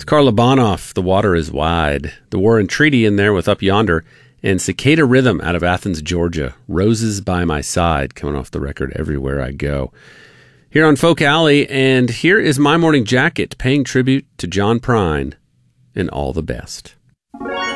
It's Carla Bonoff, The Water is Wide. The War and Treaty in there with Up Yonder. And Cicada Rhythm out of Athens, Georgia. Roses by My Side, coming off the record Everywhere I Go. Here on Folk Alley, and here is My Morning Jacket paying tribute to John Prine and All the Best.